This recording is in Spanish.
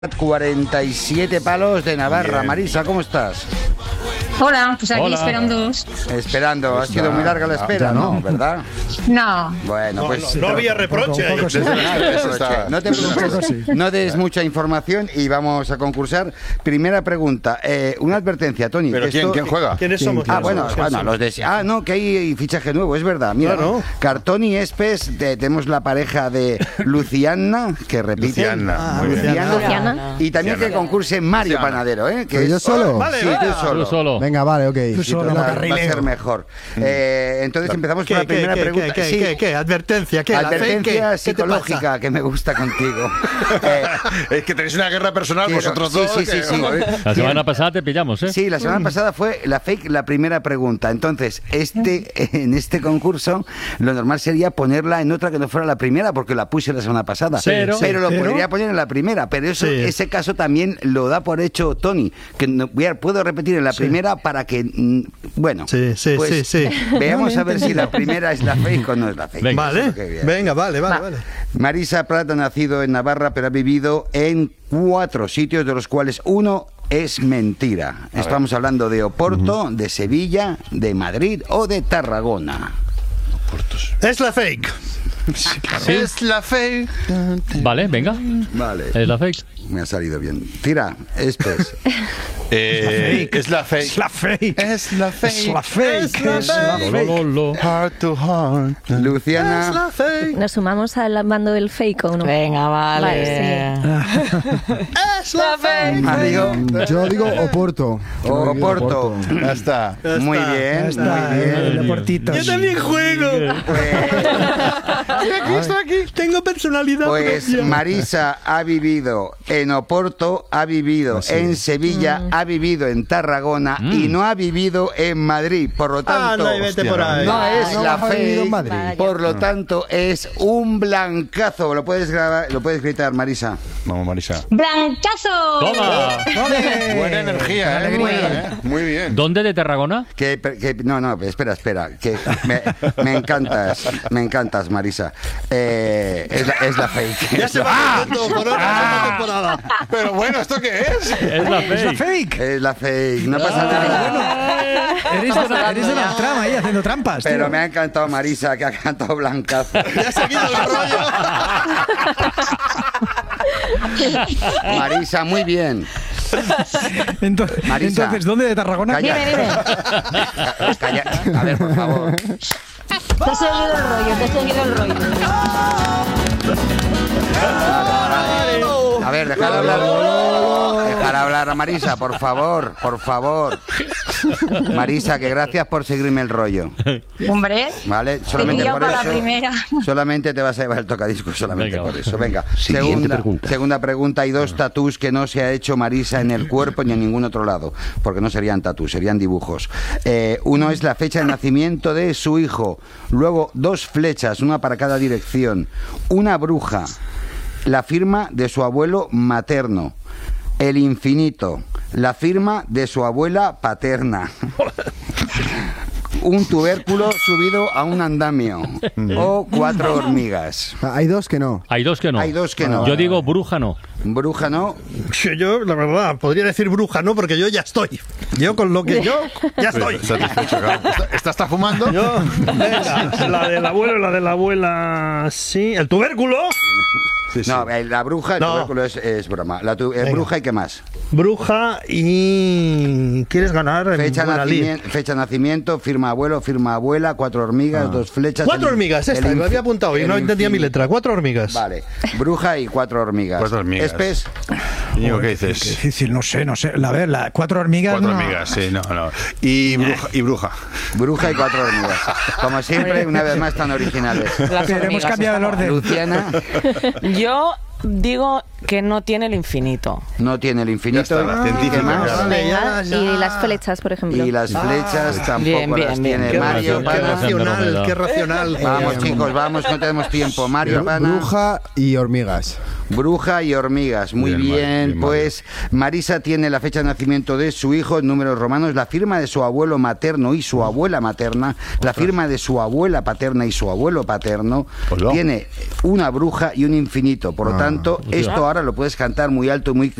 47 palos de Navarra. Bien. Marisa, ¿cómo estás? Hola, pues aquí esperándoos. Esperando, ha sido muy larga la espera, ¿no? ¿Verdad? No. Bueno, pues... No había reproche. No te preocupes, no des mucha información y vamos a concursar. Primera pregunta, una advertencia, Tony. ¿Pero quién juega? ¿Quiénes somos? Bueno, los de... no, que hay fichaje nuevo, es verdad. Mira, claro. Cartón y Espes, tenemos la pareja de Luciana, que repite. Luciana. Y también que concurse Mario Panadero, ¿eh? Que ¿Yo solo? Vale, sí, tú solo. Venga, vale, ok. Va a ser mejor. Entonces empezamos con la primera pregunta. ¿Qué? ¿Advertencia? ¿Qué? Advertencia psicológica que me gusta contigo. Es que tenéis una guerra personal vosotros dos. Sí. La semana pasada te pillamos, ¿eh? Sí, la semana pasada fue la primera pregunta. Entonces, en este concurso, lo normal sería ponerla en otra que no fuera la primera, porque la puse la semana pasada. Sí, pero lo podría poner en la primera. Pero ese caso también lo da por hecho Tony, que puedo repetir en la primera para que, bueno, sí. veamos a ver si la primera es la fake o no es la fake. Venga, vale. Marisa Prat ha nacido en Navarra, pero ha vivido en 4 sitios, de los cuales uno es mentira. Estamos hablando de Oporto, de Sevilla, de Madrid o de Tarragona. Es la fake. Sí. Es la fake. Vale, venga. Vale. Es la fake. Me ha salido bien. Tira, Espes. Es la fake. Es la fake. Es la fake. Es la fake. Heart to heart. Luciana. Es la fake. ¿Nos sumamos al bando del fake o no? Venga, vale. Es la fake. Mario. Yo digo Oporto. Oporto. Ya está. Muy bien. Yo también juego. Estoy aquí. Tengo personalidad. Pues Marisa ha vivido en Oporto, ha vivido en Sevilla, ha vivido en Tarragona y no ha vivido en Madrid. Por lo tanto, Vete por ahí. no es la fake. Madrid. Por lo tanto, es un blancazo. ¿Lo puedes grabar? ¿Lo puedes gritar, Marisa? Vamos, Marisa. ¡Blancazo! ¡Toma! Buena energía, Muy bien. ¿Dónde de Tarragona? No, espera. Que me encantas, Marisa. Es la fake. Ya se va por otra temporada. Pero bueno, ¿esto qué es? Es la fake. Es la fake. No pasa nada. Eres de la trama ahí haciendo trampas. Pero me ha encantado Marisa, que ha cantado blancazo. Ya ha seguido el rollo. Marisa, muy bien. Marisa. Entonces, ¿dónde de Tarragona? Calla. Calla. A ver, por favor. Te ha seguido el rollo. A ver, dejar hablar a Marisa, por favor. Marisa, que gracias por seguirme el rollo. Hombre, ¿Vale? Solamente por para eso. la primera. Solamente te vas a llevar el tocadiscos, solamente Venga, por eso. Venga. Segunda pregunta. Hay 2 tatús que no se ha hecho Marisa en el cuerpo ni en ningún otro lado, porque no serían tatús, serían dibujos. Uno es la fecha de nacimiento de su hijo. Luego 2 flechas, una para cada dirección. Una bruja. La firma de su abuelo materno. El infinito. La firma de su abuela paterna. Un tubérculo subido a un andamio. O 4 hormigas. Hay 2 que no. Hay dos que no. Yo digo bruja no. Bruja no. Yo, la verdad, podría decir bruja, ¿no? Porque yo ya estoy. Yo con lo que yo, ya estoy. Satisfecho, claro. ¿Esta está fumando? Venga, la del abuelo y la de la abuela, sí. ¿El tubérculo? Sí. No, la bruja, el tubérculo es broma. Bruja y qué más. Bruja y... ¿Quieres ganar? Fecha de nacimiento, firma abuelo, firma abuela, 4 hormigas, 2 flechas. 4 hormigas, esta, lo había apuntado y no entendía mi letra. 4 hormigas. Vale, bruja y 4 hormigas. 4 hormigas. Espes. Digo, ¿qué dices? Qué difícil, no sé. A ver, 4 hormigas. 4 hormigas, sí, no. Y bruja. Bruja y 4 hormigas. Como siempre, una vez más tan originales. Pero hemos cambiado el orden. Luciana. Yo digo que no tiene el infinito. No tiene el infinito. Ya está, la científica, ¿Qué más? claro. Venga, y las flechas, por ejemplo. Y las flechas tampoco las tiene. Mario, Pana. Qué racional. Vamos, chicos, vamos, no tenemos tiempo. Mario, Pana. Bruja y hormigas. Bruja y hormigas, muy bien. Pues Marisa tiene la fecha de nacimiento de su hijo en números romanos, la firma de su abuelo materno y su abuela materna, la firma de su abuela paterna y su abuelo paterno. Tiene una bruja y un infinito, por lo tanto tanto, esto ahora lo puedes cantar muy alto y muy